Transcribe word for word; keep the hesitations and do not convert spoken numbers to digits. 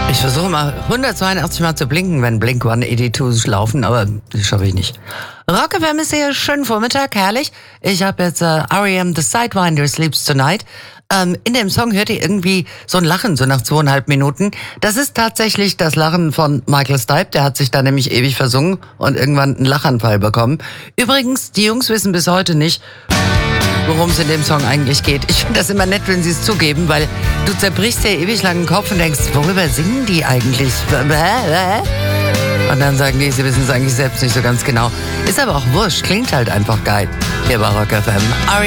Ich versuche mal hundertzweiundachtzig Mal zu blinken, wenn Blink eins zweiundachtzig laufen, aber das schaffe ich nicht. Rock F M ist hier, schönen Vormittag, herrlich. Ich habe jetzt äh, R E M, The Sidewinder Sleeps Tonight. Ähm, in dem Song hört ihr irgendwie so ein Lachen, so nach zweieinhalb Minuten. Das ist tatsächlich das Lachen von Michael Stipe, der hat sich da nämlich ewig versungen und irgendwann einen Lachanfall bekommen. Übrigens, die Jungs wissen bis heute nicht, worum es in dem Song eigentlich geht. Ich finde das immer nett, wenn sie es zugeben, weil du zerbrichst dir ewig lang den Kopf und denkst, worüber singen die eigentlich? Und dann sagen die, sie wissen es eigentlich selbst nicht so ganz genau. Ist aber auch wurscht, klingt halt einfach geil. Hier bei Rock F M.